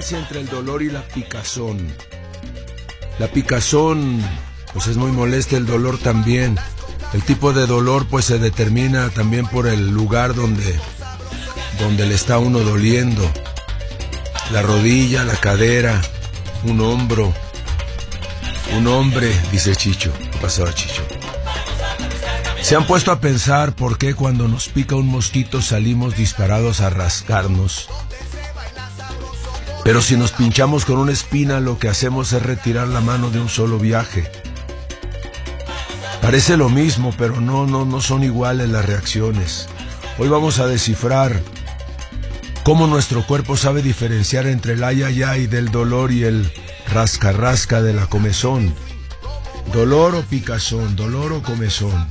diferencia entre el dolor y la picazón. La picazón, pues es muy molesta, el dolor también. El tipo de dolor, pues se determina también por el lugar donde le está uno doliendo. La rodilla, la cadera, un hombro. Un hombre, dice Chicho. ¿Qué pasó, Chicho? ¿Se han puesto a pensar por qué cuando nos pica un mosquito salimos disparados a rascarnos? Pero si nos pinchamos con una espina, lo que hacemos es retirar la mano de un solo viaje. Parece lo mismo, pero no son iguales las reacciones. Hoy vamos a descifrar cómo nuestro cuerpo sabe diferenciar entre el ay ay ay del dolor y el rasca rasca de la comezón. Dolor o picazón, dolor o comezón.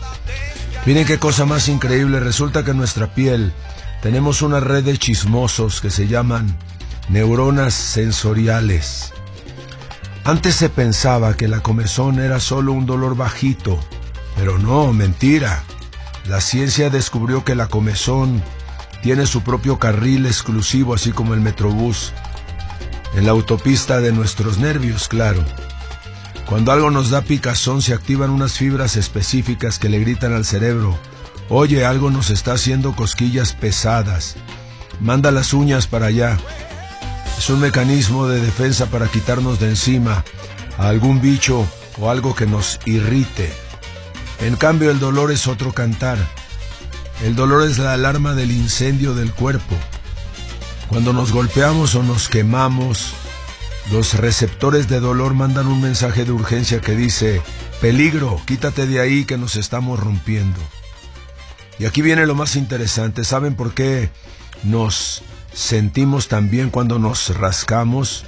Miren qué cosa más increíble. Resulta que en nuestra piel tenemos una red de chismosos que se llaman neuronas sensoriales. Antes se pensaba que la comezón era solo un dolor bajito, pero no, mentira. La ciencia descubrió que la comezón tiene su propio carril exclusivo, así como el Metrobús. En la autopista de nuestros nervios, claro. Cuando algo nos da picazón, se activan unas fibras específicas que le gritan al cerebro: oye, algo nos está haciendo cosquillas pesadas. Manda las uñas para allá. Es un mecanismo de defensa para quitarnos de encima a algún bicho o algo que nos irrite. En cambio, el dolor es otro cantar. El dolor es la alarma del incendio del cuerpo. Cuando nos golpeamos o nos quemamos, los receptores de dolor mandan un mensaje de urgencia que dice: peligro, quítate de ahí que nos estamos rompiendo. Y aquí viene lo más interesante. ¿Saben por qué nos sentimos también cuando nos rascamos?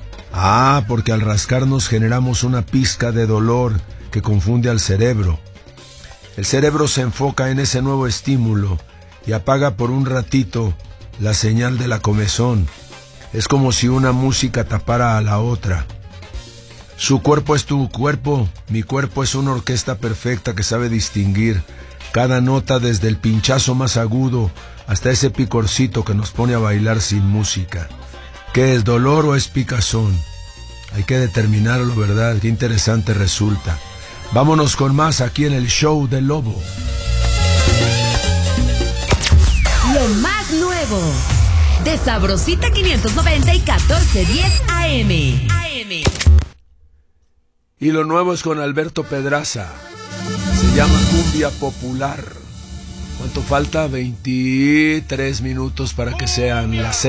Porque al rascarnos generamos una pizca de dolor que confunde al cerebro. El cerebro se enfoca en ese nuevo estímulo y apaga por un ratito la señal de la comezón. Es como si una música tapara a la otra. Su cuerpo es tu cuerpo, mi cuerpo es una orquesta perfecta que sabe distinguir cada nota desde el pinchazo más agudo hasta ese picorcito que nos pone a bailar sin música. ¿Qué es, dolor o es picazón? Hay que determinarlo, ¿verdad? Qué interesante resulta. Vámonos con más aquí en el show del Lobo. Lo más nuevo de Sabrosita 590 y 1410 AM. Y lo nuevo es con Alberto Pedraza. Se llama Cumbia Popular. ¿Cuánto falta? 23 minutos para que sean las 6.